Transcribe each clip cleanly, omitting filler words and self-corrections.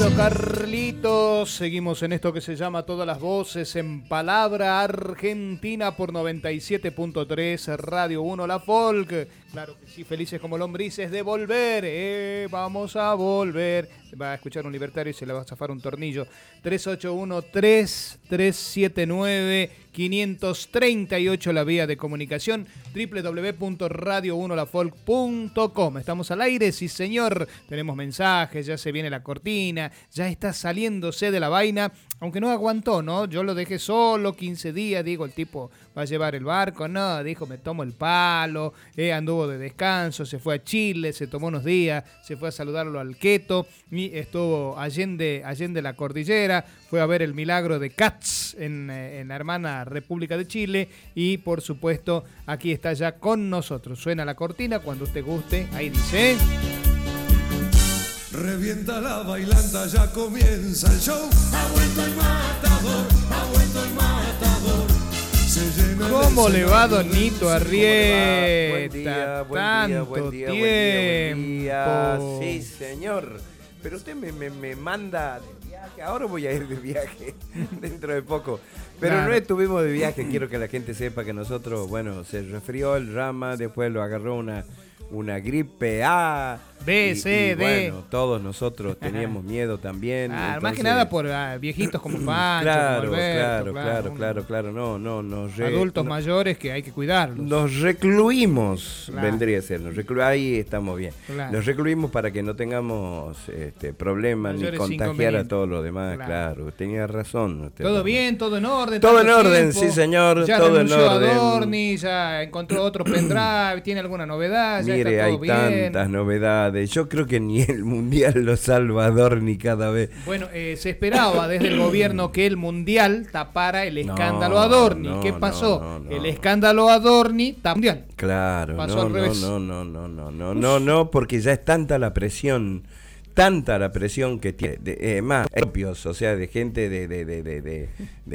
querido Carlitos. Seguimos en esto que se llama Todas las Voces en Palabra Argentina por 97.3 Radio 1 La Folk. Claro que sí, felices como lombrices de volver. Vamos a volver. Va a escuchar un libertario y se le va a zafar un tornillo. 381-3379-538 la vía de comunicación. www.radio1lafolk.com. Estamos al aire, sí señor. Tenemos mensajes, ya se viene la cortina, ya está saliéndose de la vaina. Aunque no aguantó, ¿no? Yo lo dejé solo 15 días, digo, el tipo va a llevar el barco. No, dijo, me tomo el palo. Anduvo de descanso, se fue a Chile, se tomó unos días, se fue a saludarlo al Queto y estuvo allende la cordillera. Fue a ver el milagro de Katz en la hermana República de Chile. Y por supuesto, aquí está ya con nosotros. Suena la cortina cuando usted guste. Ahí dice... Revienta la bailanta, ya comienza el show. Ha vuelto el matador, ha vuelto el matador. ¿Cómo le va, Donito Arrieta? Buen día, Tanto buen día, tiempo. buen día. Sí, señor. Pero usted me manda de viaje. Ahora voy a ir de viaje dentro de poco. Pero claro, no estuvimos de viaje. Quiero que la gente sepa que nosotros, bueno, se resfrió el Rama, después lo agarró una gripe A. B, C, D. Bueno, todos nosotros teníamos miedo también. Más entonces... que nada por viejitos como Pancho, claro, como Alberto, claro. No, adultos mayores que hay que cuidarlos. Nos recluimos, claro, vendría a ser. Ahí estamos bien. Claro. Nos recluimos para que no tengamos problemas ni contagiar a todos los demás. Claro, tenía razón. Todo bien, todo en orden. Todo en orden, sí señor. Ya todo en renunció orden. a Dorni, ya encontró otro pendrive, tiene alguna novedad. Ya Mire, está todo hay bien. tantas novedades. Yo creo que ni el Mundial lo salva a Dorni cada vez. Bueno, se esperaba desde el gobierno que el Mundial tapara el escándalo Adorni. ¿Qué pasó? El escándalo Adorni tapa Mundial. Claro, pasó al revés. No, porque ya es tanta la presión que tiene, más propios, o sea, de gente de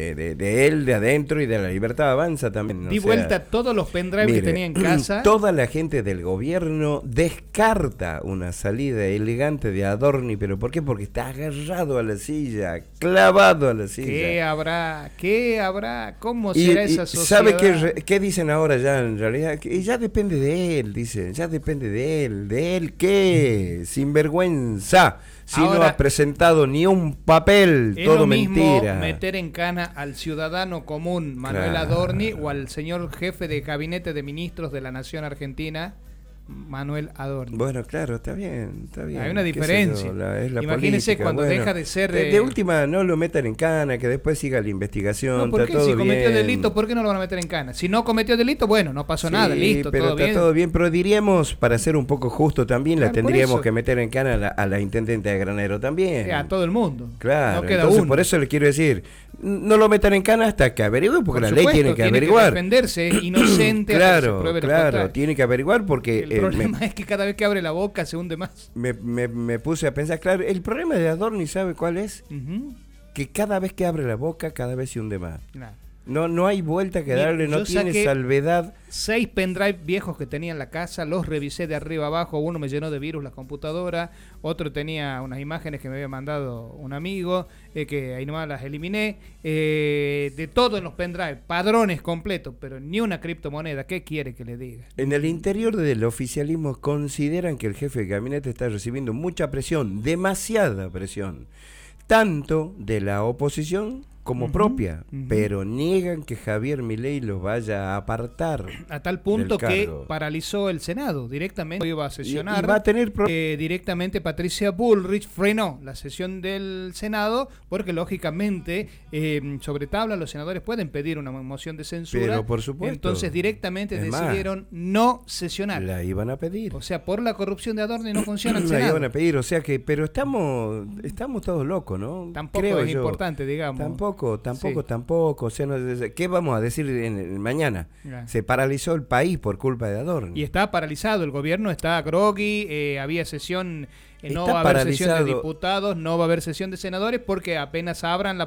él, de adentro y de la Libertad Avanza también. Di vuelta todos los pendrives que tenía en casa. Toda la gente del gobierno descarta una salida elegante de Adorni, ¿pero por qué? Porque está agarrado a la silla, clavado a la silla. ¿Qué habrá? ¿Cómo será esa sociedad? ¿Sabe qué dicen ahora ya en realidad? Que ya depende de él, dicen, ya depende de él. ¿De él qué? Sinvergüenza. Si ahora, no ha presentado ni un papel, es todo lo mismo mentira. Meter en cana al ciudadano común Manuel Adorni o al señor jefe de gabinete de ministros de la Nación Argentina, Manuel Adorni. Bueno, claro, está bien. Hay una diferencia. Imagínese política. Cuando deja de ser... De última, no lo metan en cana, que después siga la investigación. No, ¿por qué? Está todo si cometió bien. delito, ¿por qué no lo van a meter en cana? Si no cometió delito, bueno, no pasó nada, listo, pero todo está bien. todo bien, pero diríamos, para ser un poco justo también, claro, la tendríamos que meter en cana a la intendente de Granero también. A todo el mundo. Claro, no queda entonces uno. por eso le quiero decir, no lo metan en cana hasta que averigüe, porque la ley tiene que averiguar. Que defenderse, es inocente. Claro, tiene que averiguar porque... El problema es que cada vez que abre la boca se hunde más. Me puse a pensar, claro, el problema de Adorni, ¿sabe cuál es? Que cada vez que abre la boca, cada vez se hunde más. No hay vuelta que darle, no tiene salvedad. 6 pendrive viejos que tenía en la casa, los revisé de arriba abajo. Uno me llenó de virus la computadora, otro tenía unas imágenes que me había mandado un amigo, que ahí nomás las eliminé. De todo en los pendrive, padrones completos, pero ni una criptomoneda. ¿Qué quiere que le diga? En el interior del oficialismo consideran que el jefe de gabinete está recibiendo mucha presión, demasiada presión, tanto de la oposición como propia, pero niegan que Javier Milei los vaya a apartar. A tal punto que paralizó el Senado directamente. Iba a sesionar. Y va a tener directamente Patricia Bullrich frenó la sesión del Senado porque lógicamente sobre tabla los senadores pueden pedir una moción de censura. Pero por supuesto. Entonces directamente decidieron no sesionar. La iban a pedir. O sea, por la corrupción de Adorni no funciona el la Senado. La iban a pedir, o sea que, pero estamos todos locos, ¿no? Tampoco es importante, digamos. Tampoco, o sea, ¿qué vamos a decir mañana? Se paralizó el país por culpa de Adorni. Y está paralizado, el gobierno está groggy, había sesión, no va a haber sesión de diputados, no va a haber sesión de senadores porque apenas abran la